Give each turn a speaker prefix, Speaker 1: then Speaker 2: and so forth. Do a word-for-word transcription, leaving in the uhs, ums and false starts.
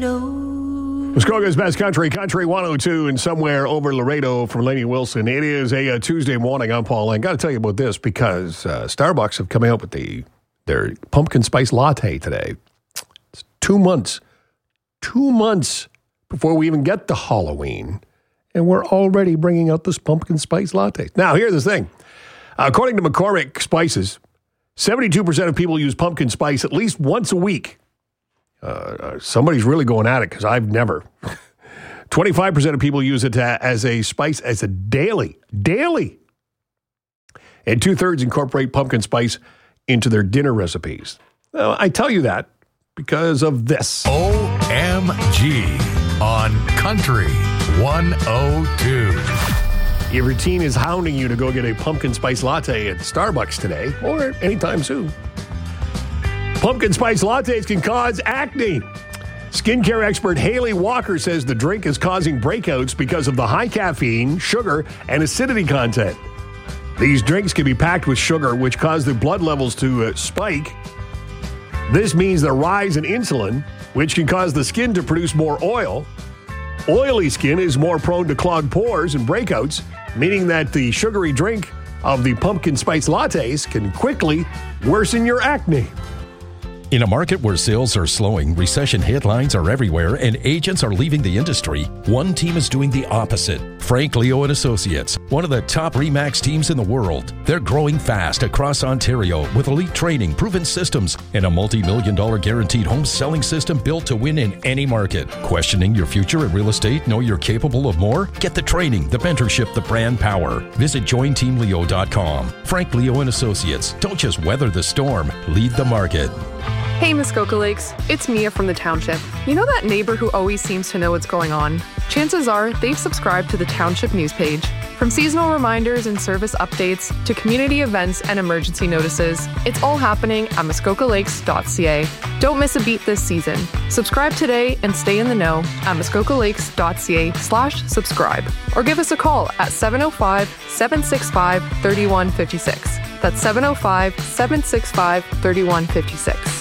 Speaker 1: Laredo.
Speaker 2: Muskoka's Best Country, Country one oh two, and somewhere over Laredo from Lainey Wilson. It is a, a Tuesday morning. I'm Paul Lang. Got to tell you about this because uh, Starbucks have come out with the their pumpkin spice latte today. It's two months, two months before we even get to Halloween, and we're already bringing out this pumpkin spice latte. Now, here's the thing. According to McCormick Spices, seventy-two percent of people use pumpkin spice at least once a week. Uh, somebody's really going at it because I've never. twenty-five percent of people use it to, as a spice, as a daily, daily. And two-thirds incorporate pumpkin spice into their dinner recipes. Well, I tell you that because of this.
Speaker 3: O M G on Country one oh two.
Speaker 2: Your routine is hounding you to go get a pumpkin spice latte at Starbucks today or anytime soon. Pumpkin spice lattes can cause acne. Skincare expert Haley Walker says the drink is causing breakouts because of the high caffeine, sugar, and acidity content. These drinks can be packed with sugar, which cause the blood levels to uh, spike. This means the rise in insulin, which can cause the skin to produce more oil. Oily skin is more prone to clogged pores and breakouts, meaning that the sugary drink of the pumpkin spice lattes can quickly worsen your acne.
Speaker 4: In a market where sales are slowing, recession headlines are everywhere, and agents are leaving the industry, one team is doing the opposite. Frank Leo and Associates, one of the top RE/MAX teams in the world. They're growing fast across Ontario with elite training, proven systems, and a multi-million dollar guaranteed home selling system built to win in any market. Questioning your future in real estate? Know you're capable of more? Get the training, the mentorship, the brand power. Visit join team leo dot com. Frank Leo and Associates. Don't just weather the storm, lead the market.
Speaker 5: Hey Muskoka Lakes, it's Mia from the Township. You know that neighbor who always seems to know what's going on? Chances are they've subscribed to the Township news page. From seasonal reminders and service updates to community events and emergency notices, it's all happening at muskoka lakes dot c a. Don't miss a beat this season. Subscribe today and stay in the know at muskoka lakes dot c a slash subscribe. Or give us a call at seven oh five, seven six five, three one five six. That's seven oh five, seven six five, three one five six.